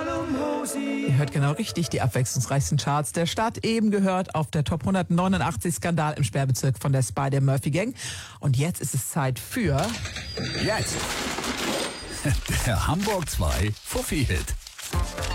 Ihr hört genau richtig, die abwechslungsreichsten Charts der Stadt. Eben gehört auf der Top 189 Skandal im Sperrbezirk von der Spider-Murphy Gang. Und jetzt ist es Zeit für... Jetzt! Der Hamburg 2 Fuffi-Hit.